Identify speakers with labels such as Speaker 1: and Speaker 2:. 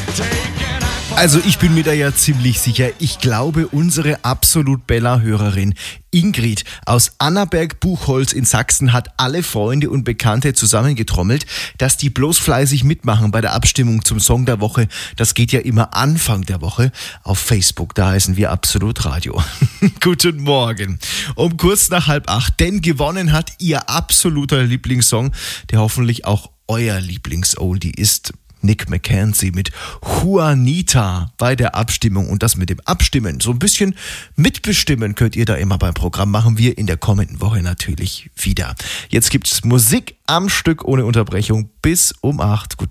Speaker 1: Also ich bin mir da ja ziemlich sicher. Ich glaube, unsere absolut Bella-Hörerin Ingrid aus Annaberg-Buchholz in Sachsen hat alle Freunde und Bekannte zusammengetrommelt, dass die bloß fleißig mitmachen bei der Abstimmung zum Song der Woche. Das geht ja immer Anfang der Woche auf Facebook. Da heißen wir Absolut Radio. Guten Morgen. Um kurz nach 7:30, denn gewonnen hat ihr absoluter Lieblingssong, der hoffentlich auch euer Lieblings-Oldie ist. Nick McKenzie mit Juanita bei der Abstimmung. Und das mit dem Abstimmen, so ein bisschen mitbestimmen könnt ihr da immer beim Programm, machen wir in der kommenden Woche natürlich wieder. Jetzt gibt's Musik am Stück ohne Unterbrechung bis um 8. Guten